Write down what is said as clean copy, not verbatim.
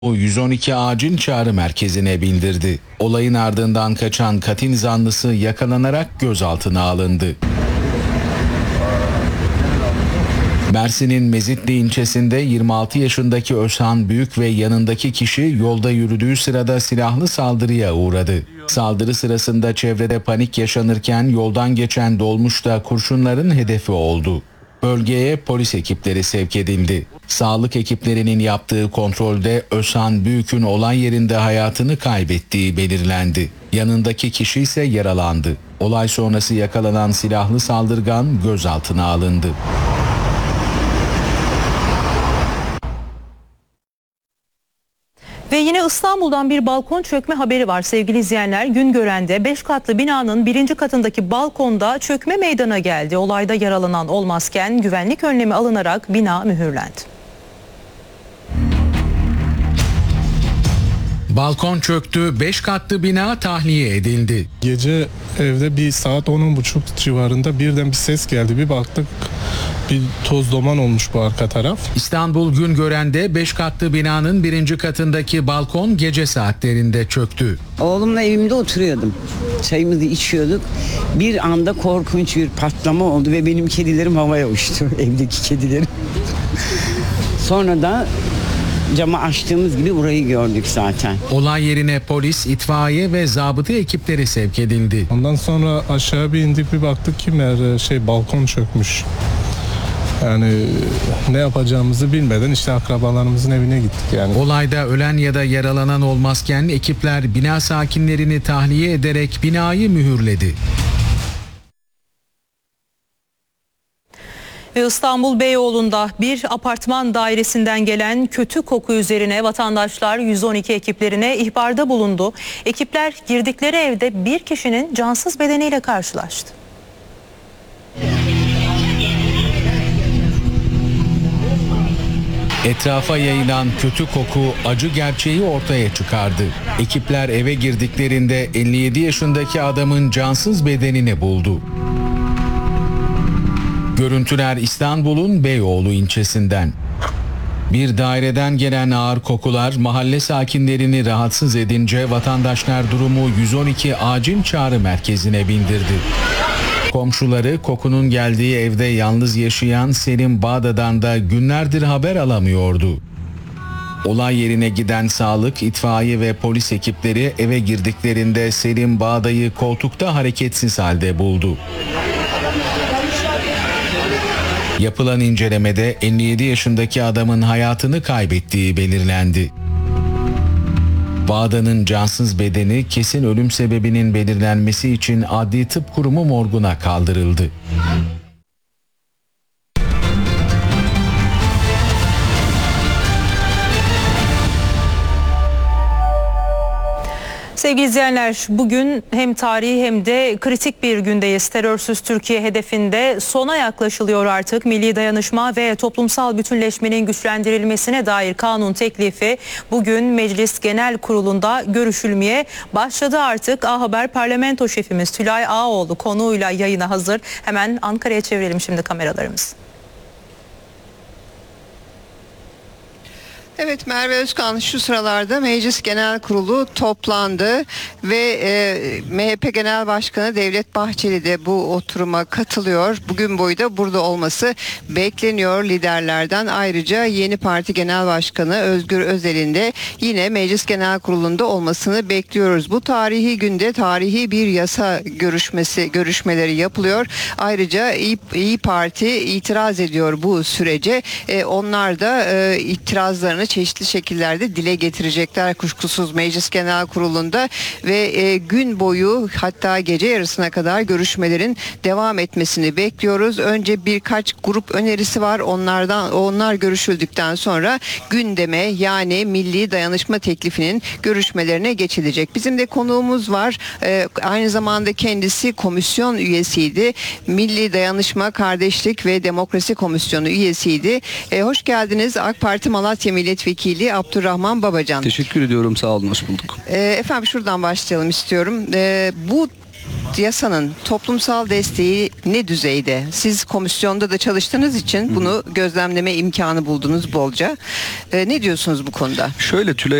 O 112 acil çağrı merkezine bildirdi. Olayın ardından kaçan katil zanlısı yakalanarak gözaltına alındı. Mersin'in Mezitli ilçesinde 26 yaşındaki Özhan Büyük ve yanındaki kişi yolda yürüdüğü sırada silahlı saldırıya uğradı. Saldırı sırasında çevrede panik yaşanırken yoldan geçen dolmuş da kurşunların hedefi oldu. Bölgeye polis ekipleri sevk edildi. Sağlık ekiplerinin yaptığı kontrolde Özhan Büyük'ün olay yerinde hayatını kaybettiği belirlendi. Yanındaki kişi ise yaralandı. Olay sonrası yakalanan silahlı saldırgan gözaltına alındı. Ve yine İstanbul'dan bir balkon çökme haberi var sevgili izleyenler. Güngören'de 5 katlı binanın 1. katındaki balkonda çökme meydana geldi. Olayda yaralanan olmazken güvenlik önlemi alınarak bina mühürlendi. Balkon çöktü, 5 katlı bina tahliye edildi. Gece evde bir saat 10.30 civarında birden bir ses geldi. Bir baktık bir toz duman olmuş bu arka taraf. İstanbul Güngören'de 5 katlı binanın 1. katındaki balkon gece saatlerinde çöktü. Oğlumla evimde oturuyordum. Çayımızı içiyorduk. Bir anda korkunç bir patlama oldu ve benim kedilerim havaya uçtu. Evdeki kedilerim. Sonra da camı açtığımız gibi burayı gördük zaten. Olay yerine polis, itfaiye ve zabıta ekipleri sevk edildi. Ondan sonra aşağı bir indik, bir baktık ki meğer balkon çökmüş. Yani ne yapacağımızı bilmeden işte akrabalarımızın evine gittik yani. Olayda ölen ya da yaralanan olmazken ekipler bina sakinlerini tahliye ederek binayı mühürledi. Ve İstanbul Beyoğlu'nda bir apartman dairesinden gelen kötü koku üzerine vatandaşlar 112 ekiplerine ihbarda bulundu. Ekipler girdikleri evde bir kişinin cansız bedeniyle karşılaştı. Etrafa yayılan kötü koku acı gerçeği ortaya çıkardı. Ekipler eve girdiklerinde 57 yaşındaki adamın cansız bedenini buldu. Görüntüler İstanbul'un Beyoğlu ilçesinden. Bir daireden gelen ağır kokular mahalle sakinlerini rahatsız edince vatandaşlar durumu 112 acil çağrı merkezine bildirdi. Komşuları kokunun geldiği evde yalnız yaşayan Selim Bağda'dan da günlerdir haber alamıyordu. Olay yerine giden sağlık, itfaiye ve polis ekipleri eve girdiklerinde Selim Bağda'yı koltukta hareketsiz halde buldu. Yapılan incelemede 57 yaşındaki adamın hayatını kaybettiği belirlendi. Bağda'nın cansız bedeni kesin ölüm sebebinin belirlenmesi için Adli Tıp Kurumu morguna kaldırıldı. Sevgili izleyenler, bugün hem tarihi hem de kritik bir gündeyiz. Terörsüz Türkiye hedefinde sona yaklaşılıyor artık. Milli dayanışma ve toplumsal bütünleşmenin güçlendirilmesine dair kanun teklifi bugün Meclis Genel Kurulu'nda görüşülmeye başladı artık. A Haber Parlamento Şefimiz Tülay Ağoğlu konuğuyla yayına hazır. Hemen Ankara'ya çevirelim şimdi kameralarımızı. Evet, Merve Özkan, şu sıralarda Meclis Genel Kurulu toplandı ve MHP Genel Başkanı Devlet Bahçeli de bu oturuma katılıyor. Bugün boyu da burada olması bekleniyor liderlerden. Ayrıca yeni parti Genel Başkanı Özgür Özel'in de yine Meclis Genel Kurulu'nda olmasını bekliyoruz. Bu tarihi günde tarihi bir yasa görüşmeleri yapılıyor. Ayrıca İyi Parti itiraz ediyor bu sürece. Onlar da itirazlarını çeşitli şekillerde dile getirecekler kuşkusuz Meclis Genel Kurulu'nda ve gün boyu hatta gece yarısına kadar görüşmelerin devam etmesini bekliyoruz. Önce birkaç grup önerisi var. Onlar görüşüldükten sonra gündeme, yani milli dayanışma teklifinin görüşmelerine geçilecek. Bizim de konuğumuz var. Aynı zamanda kendisi komisyon üyesiydi. Milli Dayanışma, Kardeşlik ve Demokrasi Komisyonu üyesiydi. Hoş geldiniz AK Parti Malatya Milletvekili Abdurrahman Babacan. Teşekkür ediyorum, sağ olun, hoş bulduk. Efendim şuradan başlayalım istiyorum. Bu yasanın toplumsal desteği ne düzeyde? Siz komisyonda da çalıştığınız için bunu gözlemleme imkanı buldunuz bolca. Ne diyorsunuz bu konuda? Şöyle Tülay